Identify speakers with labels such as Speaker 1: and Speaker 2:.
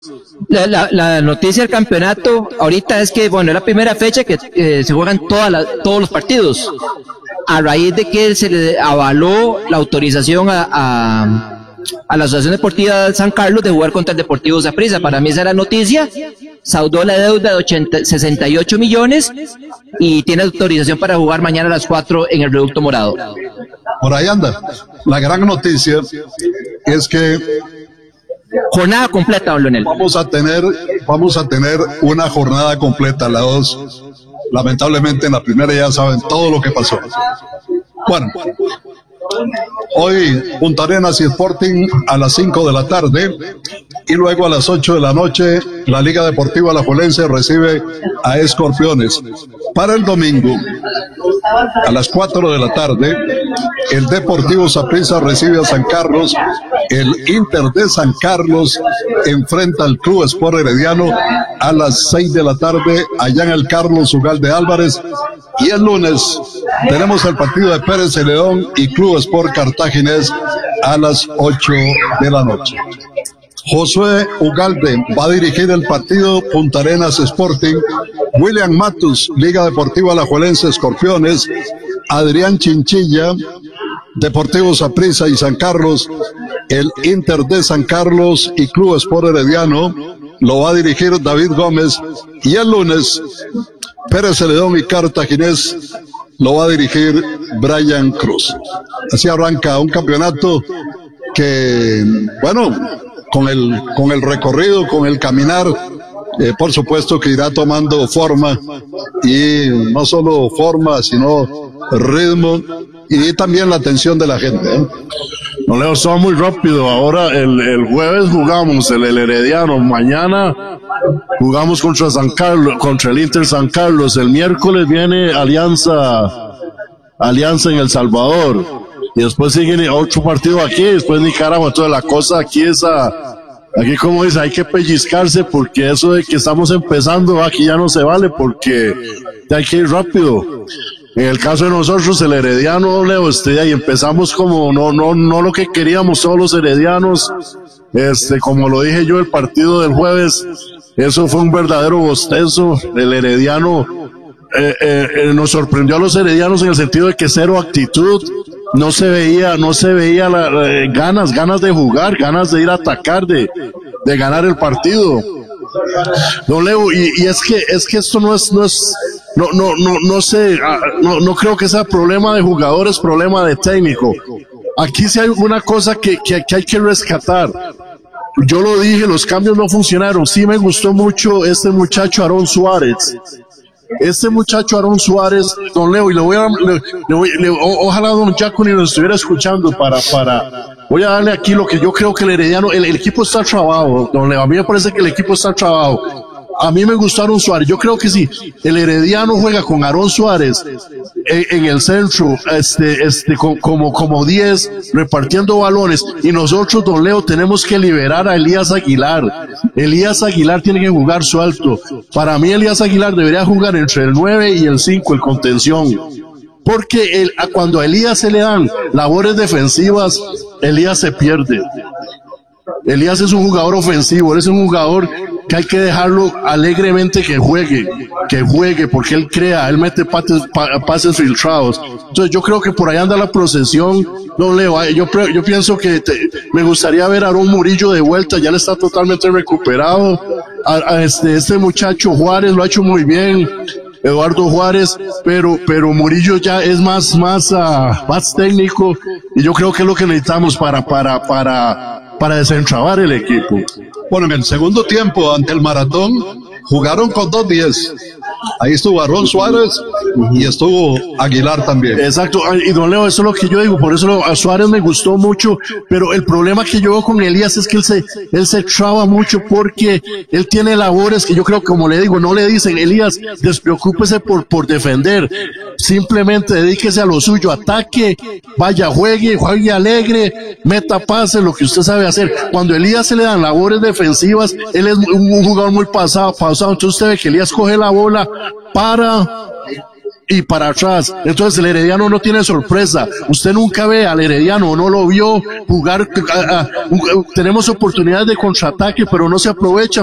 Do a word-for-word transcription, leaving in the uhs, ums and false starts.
Speaker 1: La, la, la noticia del campeonato ahorita es que, bueno, es la primera fecha que eh, se juegan toda la, todos los partidos, a raíz de que se le avaló la autorización a, a, a la Asociación Deportiva de San Carlos de jugar contra el Deportivo Saprissa. Para mí esa es la noticia. Saldó la deuda de ochenta, sesenta y ocho millones y tiene autorización para jugar mañana a las cuatro en el Reducto Morado.
Speaker 2: Por ahí anda. La gran noticia es que
Speaker 1: jornada completa, don Leonel.
Speaker 2: Vamos a tener, vamos a tener una jornada completa, la dos. Lamentablemente en la primera ya saben todo lo que pasó. Bueno, hoy Punta Arenas y Sporting a las cinco de la tarde y luego a las ocho de la noche la Liga Deportiva Alajuelense recibe a Escorpiones. Para el domingo a las cuatro de la tarde el Deportivo Saprissa recibe a San Carlos, el Inter de San Carlos enfrenta al Club Sport Herediano a las seis de la tarde allá en el Carlos Ugalde Álvarez, y el lunes tenemos el partido de Pérez Celedón y Club Sport Cartaginés a las ocho de la noche. Josué Ugalde va a dirigir el partido Punta Arenas Sporting, William Matus, Liga Deportiva Alajuelense Escorpiones, Adrián Chinchilla, Deportivo Saprissa y San Carlos, el Inter de San Carlos y Club Sport Herediano, lo va a dirigir David Gómez, y el lunes Pérez Celedón y Cartaginés lo va a dirigir Brian Cruz. Así arranca un campeonato que, bueno, con el, con el recorrido, con el caminar, eh, por supuesto que irá tomando forma, y no solo forma, sino ritmo y también la atención de la gente, ¿eh?
Speaker 3: No, Leo, estaba muy rápido. Ahora el, el jueves jugamos el, el Herediano, mañana jugamos contra San Carlos, contra el Inter San Carlos, el miércoles viene Alianza, Alianza en El Salvador, y después sigue otro partido aquí, después Nicaragua. Entonces la cosa aquí es a, aquí como dice, hay que pellizcarse, porque eso de que estamos empezando aquí ya no se vale, porque hay que ir rápido. En el caso de nosotros, el Herediano, Leo, este, ahí empezamos como no, no, no lo que queríamos todos los heredianos, este, como lo dije yo, el partido del jueves, eso fue un verdadero bostezo. El Herediano, eh, eh, eh, nos sorprendió a los heredianos en el sentido de que cero actitud, no se veía, no se veía la, eh, ganas, ganas de jugar, ganas de ir a atacar, de, de ganar el partido. Don Leo, y, y es que, es que esto no es, no es, no, no, no, no sé, no, no creo que sea problema de jugadores, problema de técnico. Aquí sí hay una cosa que, que, que hay que rescatar. Yo lo dije, los cambios no funcionaron. Sí me gustó mucho este muchacho Aarón Suárez. Este muchacho Aarón Suárez, don Leo, y le voy a, le, le voy, le, o, ojalá don Giaconi lo estuviera escuchando para, para, voy a darle aquí lo que yo creo que el Herediano, el, el equipo está trabado, don Leo, a mí me parece que el equipo está trabado. A mí me gustó Aarón Suárez. Yo creo que sí, el Herediano juega con Aarón Suárez en, en el centro, este, este, con, como, como diez, repartiendo balones, y nosotros, don Leo, tenemos que liberar a Elías Aguilar. Elías Aguilar tiene que jugar suelto. Para mí, Elías Aguilar debería jugar entre el nueve y el cinco, el contención. Porque el, cuando a Elías se le dan labores defensivas, Elías se pierde. Elías es un jugador ofensivo, él es un jugador que hay que dejarlo alegremente que juegue, que juegue, porque él crea, él mete pases, pa, pases filtrados. Entonces yo creo que por ahí anda la procesión, no Leo, yo, yo pienso que te, me gustaría ver a Aarón Murillo de vuelta, ya le está totalmente recuperado, a, a este, este muchacho Juárez lo ha hecho muy bien, Eduardo Juárez, pero, pero Murillo ya es más, más, uh, más técnico, y yo creo que es lo que necesitamos para, para, para, para desentrabar el equipo.
Speaker 2: Bueno, en el segundo tiempo, ante el Maratón, jugaron con dos diez. Ahí estuvo Aarón Suárez y estuvo Aguilar también.
Speaker 3: Exacto, y don Leo, eso es lo que yo digo, por eso lo, a Suárez me gustó mucho, pero el problema que yo veo con Elías es que él se, él se traba mucho, porque él tiene labores que yo creo, como le digo, no le dicen, Elías, despreocúpese por, por defender, simplemente dedíquese a lo suyo, ataque, vaya, juegue, juegue alegre, meta pase, lo que usted sabe hacer. Cuando a Elías se le dan labores defensivas, él es un, un jugador muy pasado, pausado, entonces usted ve que Elías coge la bola, para, y para atrás. Entonces el Herediano no tiene sorpresa. Usted nunca ve al Herediano, no lo vio jugar. A, a, a, tenemos oportunidades de contraataque, pero no se aprovechan.